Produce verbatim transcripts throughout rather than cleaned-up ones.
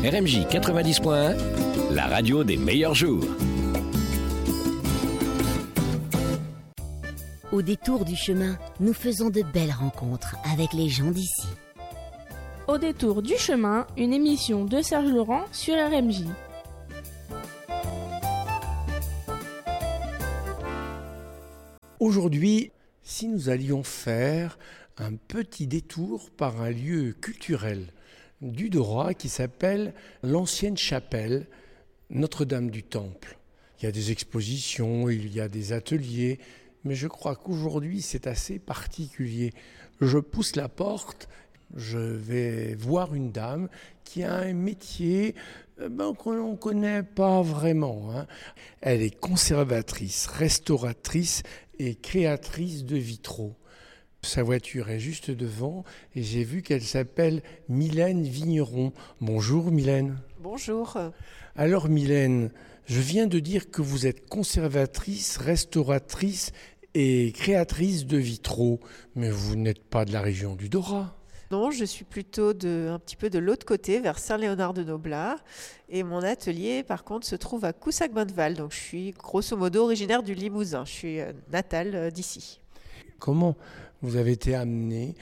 R M J quatre-vingt-dix point un, la radio des meilleurs jours. Au détour du chemin, nous faisons de belles rencontres avec les gens d'ici. Au détour du chemin, une émission de Serge Laurent sur R M J. Aujourd'hui, si nous allions faire un petit détour par un lieu culturel du Dorat qui s'appelle l'ancienne chapelle Notre-Dame du Temple. Il y a des expositions, il y a des ateliers, mais je crois qu'aujourd'hui c'est assez particulier. Je pousse la porte, je vais voir une dame qui a un métier ben, qu'on ne connaît pas vraiment. Hein. Elle est conservatrice, restauratrice et créatrice de vitraux. Sa voiture est juste devant et j'ai vu qu'elle s'appelle Mylène Vigneron. Bonjour Mylène. Bonjour. Alors Mylène, je viens de dire que vous êtes conservatrice, restauratrice et créatrice de vitraux, mais vous n'êtes pas de la région du Dorat. Non, je suis plutôt de, un petit peu de l'autre côté, vers Saint-Léonard-de-Noblat. Et mon atelier, par contre, se trouve à Coussac-Bonneval. Donc je suis grosso modo originaire du Limousin. Je suis natale d'ici. Comment vous avez été amené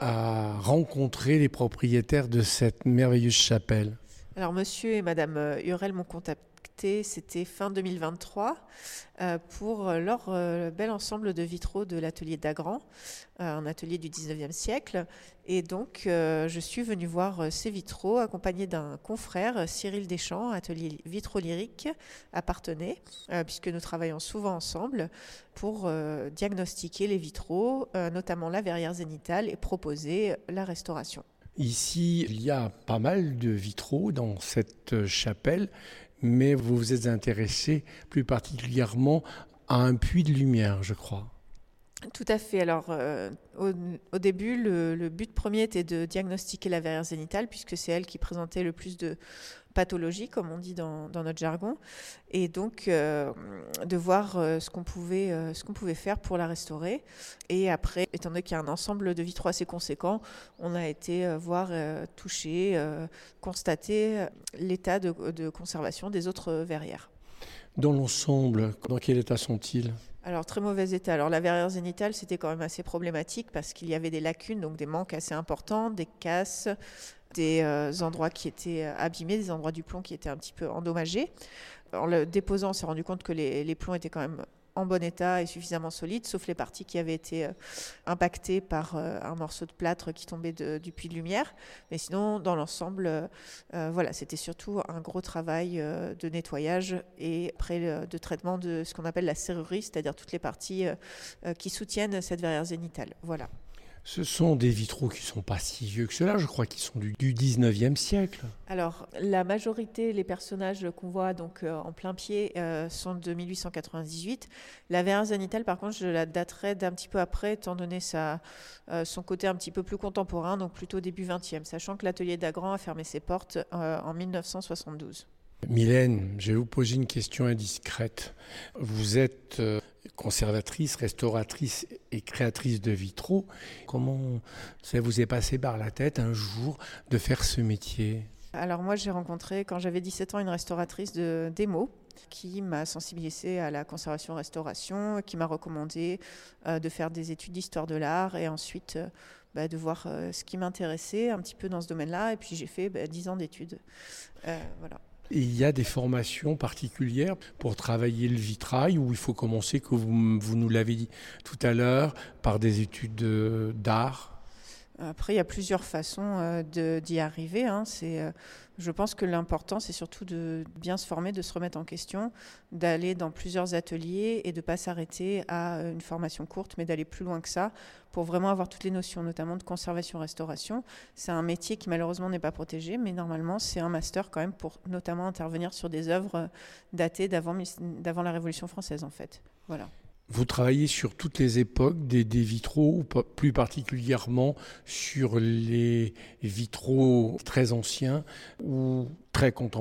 à rencontrer les propriétaires de cette merveilleuse chapelle ? Alors, monsieur et madame Hurel m'ont contacté, c'était fin deux mille vingt-trois, euh, pour leur euh, bel ensemble de vitraux de l'atelier d'Agran, euh, un atelier du dix-neuvième siècle. Et donc, euh, je suis venue voir euh, ces vitraux, accompagnée d'un confrère, Cyril Deschamps, atelier vitraux lyrique à Parthenay, euh, puisque nous travaillons souvent ensemble pour euh, diagnostiquer les vitraux, euh, notamment la verrière zénitale, et proposer la restauration. Ici, il y a pas mal de vitraux dans cette chapelle, mais vous vous êtes intéressé plus particulièrement à un puits de lumière, je crois. Tout à fait. Alors, euh, au, au début, le, le but premier était de diagnostiquer la verrière zénitale, puisque c'est elle qui présentait le plus de pathologie, comme on dit dans, dans notre jargon, et donc euh, de voir euh, ce qu'on pouvait, euh, ce qu'on pouvait faire pour la restaurer. Et après, étant donné qu'il y a un ensemble de vitraux assez conséquent, on a été euh, voir, euh, toucher, euh, constater l'état de, de conservation des autres verrières. Dans l'ensemble, dans quel état sont-ils ? Alors, très mauvais état. Alors, la verrière zénitale, c'était quand même assez problématique parce qu'il y avait des lacunes, donc des manques assez importants, des casses, des euh, endroits qui étaient abîmés, des endroits du plomb qui étaient un petit peu endommagés. En le déposant, on s'est rendu compte que les, les plombs étaient quand même en bon état et suffisamment solides, sauf les parties qui avaient été euh, impactées par euh, un morceau de plâtre qui tombait de, du puits de lumière. Mais sinon, dans l'ensemble, euh, euh, voilà, c'était surtout un gros travail euh, de nettoyage et après euh, de traitement de ce qu'on appelle la serrurerie, c'est-à-dire toutes les parties euh, euh, qui soutiennent cette verrière zénitale. Voilà. Ce sont des vitraux qui ne sont pas si vieux que cela, je crois qu'ils sont du, du dix-neuvième siècle. Alors, la majorité, les personnages qu'on voit donc, euh, en plein pied euh, sont de mille huit cent quatre-vingt-dix-huit. La verrière zénitale, par contre, je la daterai d'un petit peu après, étant donné sa, euh, son côté un petit peu plus contemporain, donc plutôt début vingtième, sachant que l'atelier d'Agran a fermé ses portes euh, en mille neuf cent soixante-douze. Mylène, je vais vous poser une question indiscrète. Vous êtes euh, conservatrice, restauratrice et créatrice de vitraux. Comment ça vous est passé par la tête un jour de faire ce métier ? Alors moi, j'ai rencontré quand j'avais dix-sept ans une restauratrice de démo qui m'a sensibilisée à la conservation-restauration, qui m'a recommandé euh, de faire des études d'histoire de l'art et ensuite euh, bah, de voir euh, ce qui m'intéressait un petit peu dans ce domaine-là. Et puis j'ai fait bah, dix ans d'études. Euh, voilà. Et il y a des formations particulières pour travailler le vitrail où il faut commencer, que vous, vous nous l'avez dit tout à l'heure, par des études de, d'art ? Après, il y a plusieurs façons euh, de, d'y arriver. Hein. C'est, euh, je pense que l'important, c'est surtout de bien se former, de se remettre en question, d'aller dans plusieurs ateliers et de ne pas s'arrêter à une formation courte, mais d'aller plus loin que ça pour vraiment avoir toutes les notions, notamment de conservation-restauration. C'est un métier qui malheureusement n'est pas protégé, mais normalement, c'est un master quand même pour notamment intervenir sur des œuvres datées d'avant, d'avant la Révolution française, en fait. Voilà. Vous travaillez sur toutes les époques des, des vitraux, ou plus particulièrement sur les vitraux très anciens ou très contemporains ?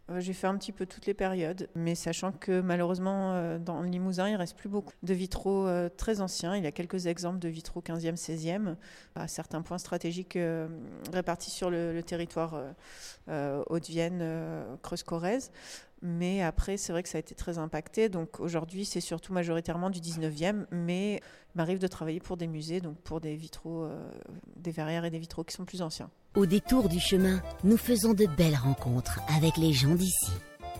Euh, J'ai fait un petit peu toutes les périodes, mais sachant que malheureusement, euh, dans le Limousin, il ne reste plus beaucoup de vitraux euh, très anciens. Il y a quelques exemples de vitraux quinzième, seizième, à certains points stratégiques euh, répartis sur le, le territoire euh, euh, Haute-Vienne, euh, Creuse-Corrèze. Mais après, c'est vrai que ça a été très impacté. Donc aujourd'hui, c'est surtout majoritairement du dix-neuvième, mais il m'arrive de travailler pour des musées, donc pour des vitraux, euh, des verrières et des vitraux qui sont plus anciens. Au détour du chemin, nous faisons de belles rencontres avec les gens d'ici.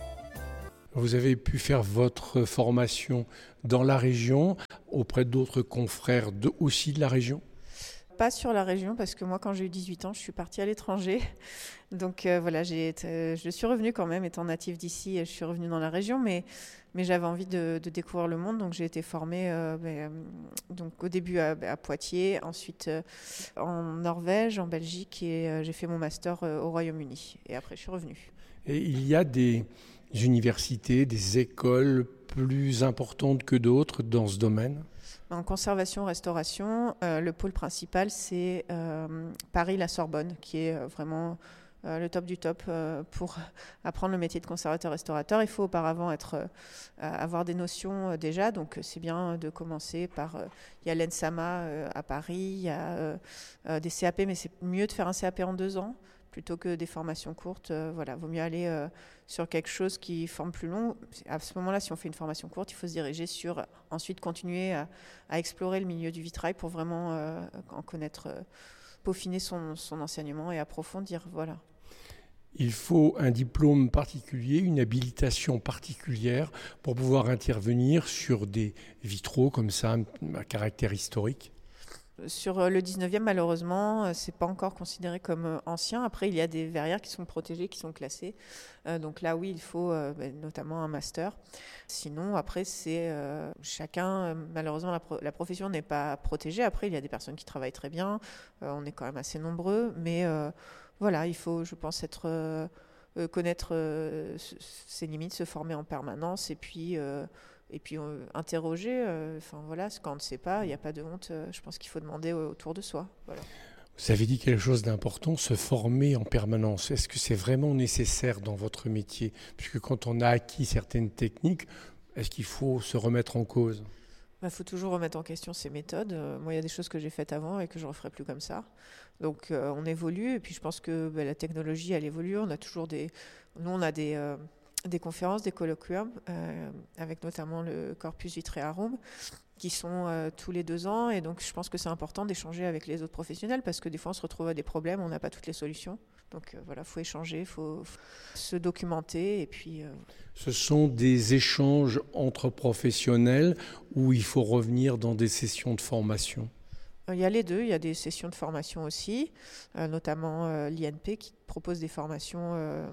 Vous avez pu faire votre formation dans la région, auprès d'autres confrères de, aussi de la région ? Pas sur la région, parce que moi, quand j'ai eu dix-huit ans, je suis partie à l'étranger. Donc euh, voilà, j'ai, euh, je suis revenue quand même, étant native d'ici, je suis revenue dans la région, mais, mais j'avais envie de, de découvrir le monde, donc j'ai été formée euh, ben, donc au début à, à Poitiers, ensuite euh, en Norvège, en Belgique, et euh, j'ai fait mon master euh, au Royaume-Uni. Et après, je suis revenue. Et il y a des universités, des écoles plus importantes que d'autres dans ce domaine ? En conservation-restauration, euh, le pôle principal, c'est euh, Paris-La Sorbonne, qui est euh, vraiment euh, le top du top euh, pour apprendre le métier de conservateur-restaurateur. Il faut auparavant être, euh, avoir des notions euh, déjà, donc c'est bien de commencer par... Euh, il y a l'E N S A M A euh, à Paris, il y a euh, euh, des C A P, mais c'est mieux de faire un C A P en deux ans plutôt que des formations courtes. Euh, voilà, vaut mieux aller euh, sur quelque chose qui forme plus long. À ce moment-là, si on fait une formation courte, il faut se diriger sur ensuite continuer à, à explorer le milieu du vitrail pour vraiment euh, en connaître, euh, peaufiner son, son enseignement et approfondir. Voilà. Il faut un diplôme particulier, une habilitation particulière pour pouvoir intervenir sur des vitraux comme ça, à caractère historique. Sur le dix-neuvième, malheureusement, c'est pas encore considéré comme ancien. Après, il y a des verrières qui sont protégées, qui sont classées. Euh, donc là, oui, il faut euh, ben, notamment un master. Sinon, après, c'est euh, chacun. Malheureusement, la, pro- la profession n'est pas protégée. Après, il y a des personnes qui travaillent très bien. Euh, on est quand même assez nombreux, mais euh, voilà, il faut, je pense, être euh, connaître euh, ses limites, se former en permanence, et puis. Euh, Et puis euh, interroger, enfin euh, voilà, quand on ne sait pas, il n'y a pas de honte. Euh, je pense qu'il faut demander autour de soi. Voilà. Vous avez dit quelque chose d'important, se former en permanence. Est-ce que c'est vraiment nécessaire dans votre métier ? Puisque quand on a acquis certaines techniques, est-ce qu'il faut se remettre en cause ? Il bah, faut toujours remettre en question ses méthodes. Euh, moi, il y a des choses que j'ai faites avant et que je ne referai plus comme ça. Donc euh, on évolue, et puis je pense que bah, la technologie, elle évolue. On a toujours des... Nous, on a des... Euh, des conférences, des colloquiums, euh, avec notamment le Corpus Vitrearum, qui sont euh, tous les deux ans. Et donc, je pense que c'est important d'échanger avec les autres professionnels, parce que des fois, on se retrouve à des problèmes, on n'a pas toutes les solutions. Donc, euh, voilà, il faut échanger, il faut, faut se documenter. Et puis, euh... Ce sont des échanges entre professionnels où il faut revenir dans des sessions de formation ? Il y a les deux, il y a des sessions de formation aussi, euh, notamment euh, l'I N P qui propose des formations euh,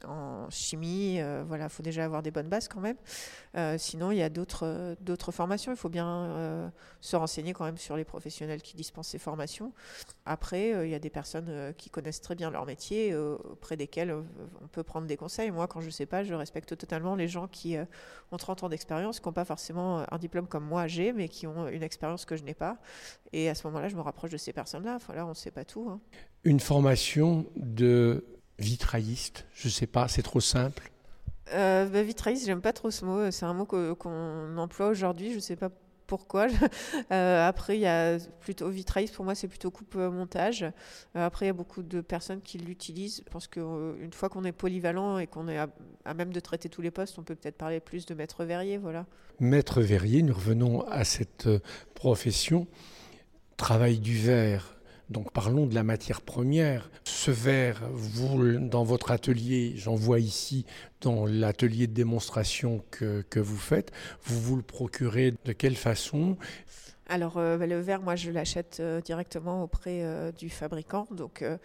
en chimie. Euh, voilà, il faut déjà avoir des bonnes bases quand même. Euh, sinon, il y a d'autres, euh, d'autres formations. Il faut bien euh, se renseigner quand même sur les professionnels qui dispensent ces formations. Après, euh, il y a des personnes euh, qui connaissent très bien leur métier, euh, auprès desquelles euh, on peut prendre des conseils. Moi, quand je ne sais pas, je respecte totalement les gens qui euh, ont trente ans d'expérience, qui n'ont pas forcément un diplôme comme moi j'ai, mais qui ont une expérience que je n'ai pas. Et à ce moment-là, je me rapproche de ces personnes-là. Enfin, là, on ne sait pas tout. Hein. Une formation de vitrailliste, je ne sais pas, c'est trop simple ? euh, bah, Vitrailliste, j'aime pas trop ce mot. C'est un mot que, qu'on emploie aujourd'hui. Je ne sais pas pourquoi. euh, après, il y a plutôt vitrailliste. Pour moi, c'est plutôt coupe-montage. Euh, après, il y a beaucoup de personnes qui l'utilisent. Je pense qu'une euh, fois qu'on est polyvalent et qu'on est à, à même de traiter tous les postes, on peut peut-être parler plus de maître verrier. Voilà. Maître verrier, nous revenons à cette profession. Travail du verre. Donc parlons de la matière première. Ce verre, vous, dans votre atelier, j'en vois ici, dans l'atelier de démonstration que, que vous faites, vous vous le procurez de quelle façon ? Alors euh, le verre, moi je l'achète euh, directement auprès euh, du fabricant, donc euh,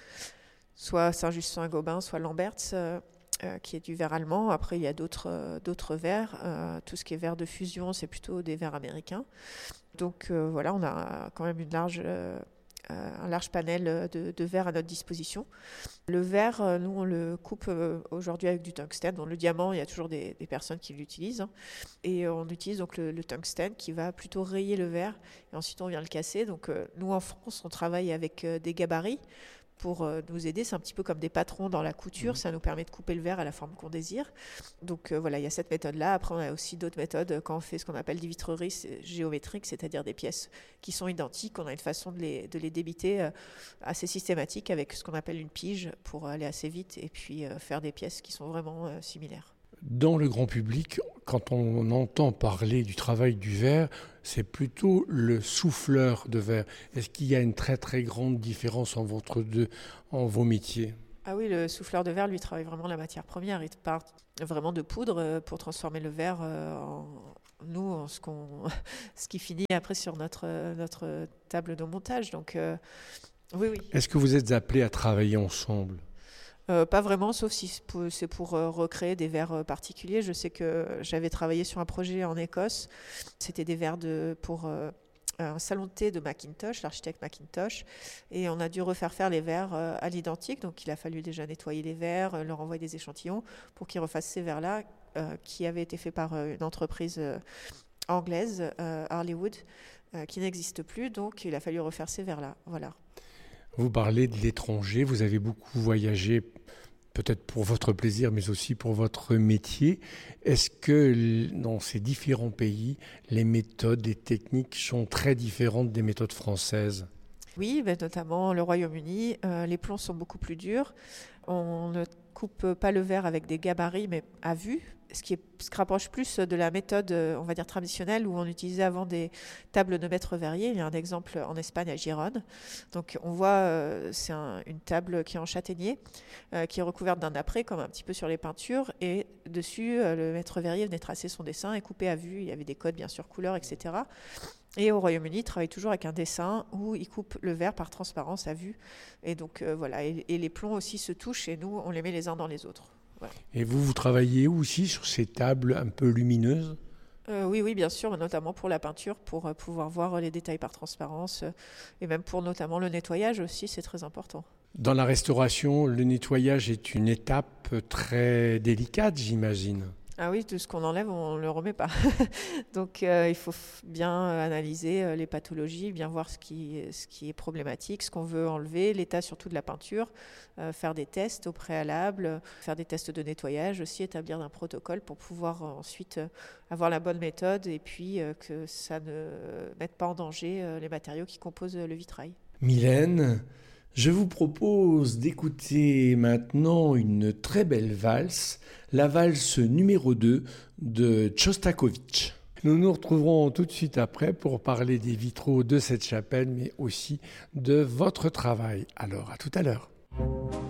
soit Saint-Just-Saint-Gobain, soit Lamberts, euh, euh, qui est du verre allemand. Après il y a d'autres, euh, d'autres verres. Euh, tout ce qui est verre de fusion, c'est plutôt des verres américains. Donc euh, voilà, on a quand même une large... Euh, un large panel de, de verre à notre disposition. Le verre, nous, on le coupe aujourd'hui avec du tungstène. Dans le diamant, il y a toujours des, des personnes qui l'utilisent. Hein. Et on utilise donc le, le tungstène qui va plutôt rayer le verre. Et ensuite, on vient le casser. Donc, nous, en France, on travaille avec des gabarits pour euh, nous aider. C'est un petit peu comme des patrons dans la couture. Ça nous permet de couper le verre à la forme qu'on désire. Donc euh, voilà, il y a cette méthode-là. Après, on a aussi d'autres méthodes quand on fait ce qu'on appelle des vitreries géométriques, c'est-à-dire des pièces qui sont identiques. On a une façon de les, de les débiter euh, assez systématique avec ce qu'on appelle une pige pour aller assez vite et puis euh, faire des pièces qui sont vraiment euh, similaires. Dans le grand public, quand on entend parler du travail du verre, c'est plutôt le souffleur de verre. Est-ce qu'il y a une très très grande différence en, votre deux, en vos métiers ? Ah oui, le souffleur de verre, lui, travaille vraiment la matière première. Il part vraiment de poudre pour transformer le verre en, nous, en ce, qu'on, ce qui finit après sur notre, notre table de montage. Donc, euh, oui, oui. Est-ce que vous êtes appelés à travailler ensemble ? Euh, pas vraiment, sauf si c'est pour euh, recréer des verres euh, particuliers. Je sais que j'avais travaillé sur un projet en Écosse. C'était des verres de, pour euh, un salon de thé de Macintosh, l'architecte Macintosh. Et on a dû refaire faire les verres euh, à l'identique. Donc il a fallu déjà nettoyer les verres, euh, leur envoyer des échantillons pour qu'ils refassent ces verres-là, euh, qui avaient été faits par euh, une entreprise euh, anglaise, euh, Harleywood, euh, qui n'existe plus. Donc il a fallu refaire ces verres-là. Voilà. Vous parlez de l'étranger, vous avez beaucoup voyagé, peut-être pour votre plaisir, mais aussi pour votre métier. Est-ce que dans ces différents pays, les méthodes, les techniques sont très différentes des méthodes françaises ? Oui, ben notamment le Royaume-Uni, euh, les plombs sont beaucoup plus durs. On ne coupe pas le verre avec des gabarits, mais à vue, ce qui est, se rapproche plus de la méthode, on va dire, traditionnelle, où on utilisait avant des tables de mètre verrier. Il y a un exemple en Espagne, à Gérone. Donc on voit, euh, c'est un, une table qui est en châtaignier, euh, qui est recouverte d'un apprêt, comme un petit peu sur les peintures, et dessus, euh, le maître verrier venait tracer son dessin et couper à vue. Il y avait des codes, bien sûr, couleurs, et cetera. Et au Royaume-Uni, ils travaillent toujours avec un dessin où ils coupent le verre par transparence à vue. Et donc euh, voilà, et, et les plombs aussi se touchent et nous, on les met les uns dans les autres. Voilà. Et vous, vous travaillez aussi sur ces tables un peu lumineuses ? euh, Oui, oui, bien sûr, notamment pour la peinture, pour euh, pouvoir voir les détails par transparence, euh, et même pour notamment le nettoyage aussi, c'est très important. Dans la restauration, le nettoyage est une étape très délicate, j'imagine. Ah oui, tout ce qu'on enlève, on ne le remet pas. Donc euh, il faut bien analyser euh, les pathologies, bien voir ce qui, ce qui est problématique, ce qu'on veut enlever, l'état surtout de la peinture, euh, faire des tests au préalable, faire des tests de nettoyage aussi, établir un protocole pour pouvoir euh, ensuite euh, avoir la bonne méthode et puis euh, que ça ne mette pas en danger euh, les matériaux qui composent le vitrail. Mylène, je vous propose d'écouter maintenant une très belle valse, la valse numéro deux de Tchostakovitch. Nous nous retrouverons tout de suite après pour parler des vitraux de cette chapelle, mais aussi de votre travail. Alors, à tout à l'heure.